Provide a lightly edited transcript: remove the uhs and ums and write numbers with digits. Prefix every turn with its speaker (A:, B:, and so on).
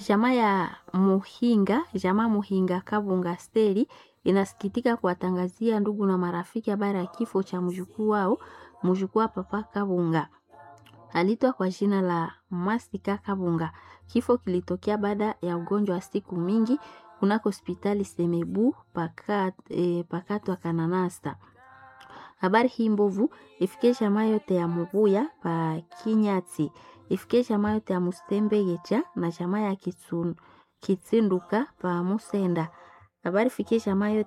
A: Jamaa Muhinga Kabunga Steli inasikitika kuwatangazia ndugu na marafiki habari ya kifo cha mjukuu wao, mjukuu wa Papa Kabunga. Alitwa kwa jina la Masika Kabunga. Kifo kilitokea baada ya ugonjwa wa siku mingi kunako hospitali Semebu pakatwa Kananasta. Habari hii mbovu ifikie jamaa yote ya Mubuya pa Kinyati, ifikie jamaa yote ya Mustembe Gecha na jamaa ya Kitsinduka pa Musenda. Habari ifikie jamaa yote